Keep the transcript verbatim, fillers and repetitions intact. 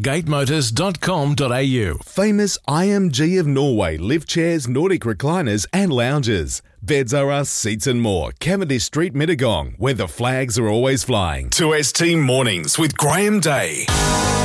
gate motors dot com dot a u. Famous I M G of Norway lift chairs, Nordic recliners and lounges. Beds are us, seats and more. Cavendish Street, Mittagong, where the flags are always flying. two S T Mornings with Graham Day.